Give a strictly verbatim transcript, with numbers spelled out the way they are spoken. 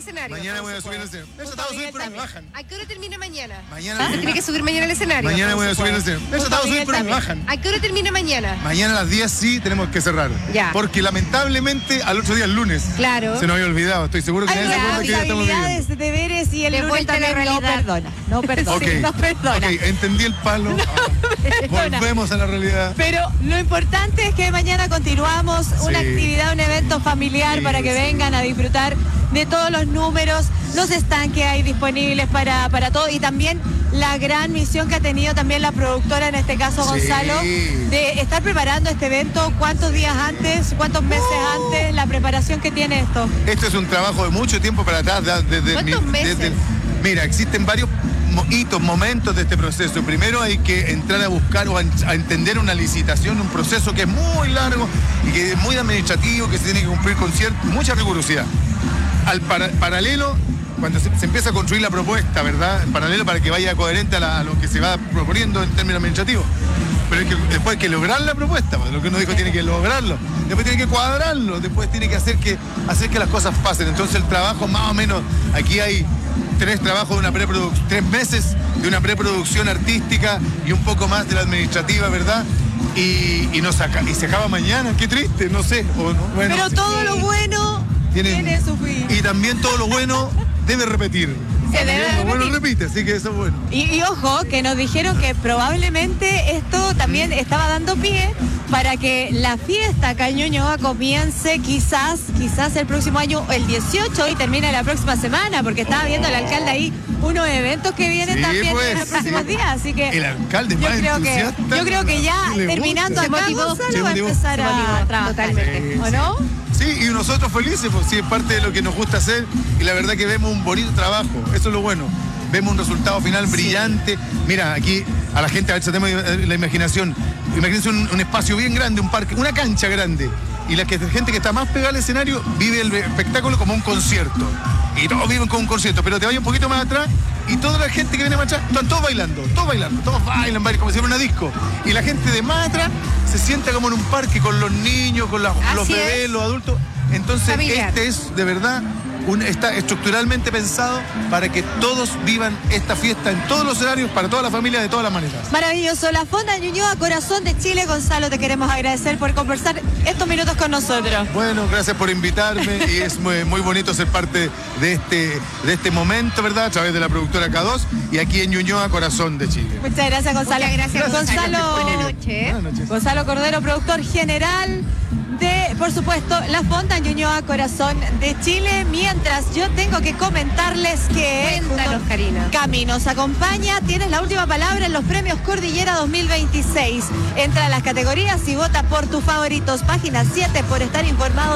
escenario. Mañana voy a subir al escenario. He tratado de subir, pero me bajan. ¿A qué hora termina mañana? Mañana. Se tiene que subir mañana al escenario. Mañana voy a subir al escenario. He tratado de subir, pero me bajan. ¿A qué hora termina mañana? Mañana a las diez sí tenemos que cerrar. Ya. Porque lamentablemente al otro día, el lunes. Claro. Se nos había olvidado. Estoy seguro que Hay nadie se acuerda que ya estamos viviendo. responsabilidades, deberes y el De lunes vuelta a la también no realidad. perdona. No perdona. Ok. No perdona. Ok, entendí el palo. perdona. Volvemos a la realidad. Pero lo importante es que mañana continuamos una Sí. actividad, un evento familiar Sí, para que sí. vengan a disfrutar de todos los números, los stands que hay disponibles para, para todo y también la gran misión que ha tenido también la productora, en este caso Sí. Gonzalo, de estar preparando este evento. ¿Cuántos días antes, cuántos meses Uh. antes, la preparación que tiene esto? Esto es un trabajo de mucho tiempo para atrás. da- Desde ¿Cuántos meses? desde- mira, existen varios mo- hitos, momentos de este proceso. Primero hay que entrar a buscar o a, a entender una licitación, un proceso que es muy largo y que es muy administrativo, que se tiene que cumplir con cierta, mucha rigurosidad. Al para- paralelo, cuando se, se empieza a construir la propuesta, ¿verdad? En paralelo para que vaya coherente a, la- a lo que se va proponiendo en términos administrativos. Pero hay que, después hay que lograr la propuesta, pues, lo que uno dijo tiene que lograrlo, después tiene que cuadrarlo, después tiene que hacer que, hacer que las cosas pasen. Entonces el trabajo más o menos, aquí hay tres trabajos de una preproducción, tres meses de una preproducción artística y un poco más de la administrativa, ¿verdad? Y, y, nos saca, y se acaba mañana, qué triste, no sé. O no, bueno, Pero todo lo bueno Tiene- tiene su fin. y también todo lo bueno debe repetir. Se debe Lo bueno repetir. repite, así que eso es bueno. Y, y ojo, que nos dijeron que probablemente esto también estaba dando pie para que la fiesta acá en Ñuñoa comience quizás, quizás el próximo año, el dieciocho, y termine la próxima semana, porque estaba viendo el alcalde ahí unos eventos que vienen Sí, también pues, en los próximos sí. días, así que El alcalde yo más creo que entusiasta. yo creo que ya Sí, le terminando gusta. acá Se motivó, Gonzalo se va a motivó. empezar Se a motivó, trabajar, totalmente. ¿o no? Sí, y nosotros felices, pues sí, es parte de lo que nos gusta hacer y la verdad que vemos un bonito trabajo, eso es lo bueno. Vemos un resultado final brillante. Mira, aquí a la gente, a ver, tratemos de la imaginación. Imagínense un, un espacio bien grande, un parque, una cancha grande. Y la que, gente que está más pegada al escenario vive el espectáculo como un concierto. Y todos viven como un concierto, pero te vayas un poquito más atrás y toda la gente que viene más atrás, están todos bailando, todos bailando, todos bailan, bailan como si fuera una disco. Y la gente de más atrás se sienta como en un parque con los niños, con los, los Así bebés, es. los adultos. Entonces, Familiar. este es de verdad, un, está estructuralmente pensado para que todos vivan esta fiesta en todos los horarios, para toda la familia, de todas las maneras. Maravilloso. La Fonda Ñuñoa, Corazón de Chile. Gonzalo, te queremos agradecer por conversar estos minutos con nosotros. Bueno, gracias por invitarme y es muy, muy bonito ser parte de este, de este momento, ¿verdad? A través de la productora K dos y aquí en Ñuñoa, Corazón de Chile. Muchas gracias, Gonzalo. Muchas gracias, Gonzalo. Buenas noches. Buenas noches. Gonzalo Cordero, productor general de, por supuesto, La Fonda Ñuñoa, Corazón de Chile. Mientras yo tengo que comentarles que Cuéntanos, junto- Karina. Cami nos acompaña, tienes la última palabra en los premios Cordillera dos mil veintiséis. Entra a las categorías y vota por tus favoritos. Página siete por estar informado.